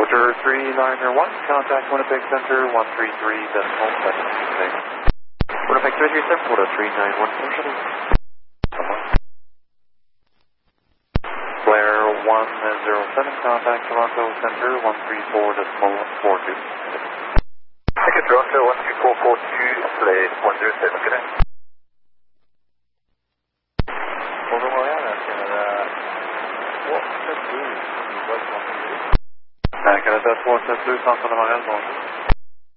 Roger 391, contact Winnipeg Center 133.726. Winnipeg 337, Florida 391, commercial. Blair 107, contact Toronto Center 134.42. Okay, Toronto 134.42, Blair 107, good night. Bonjour Montréal, Canada 372, West 132. Canada 372, Centre de Montréal, bonjour.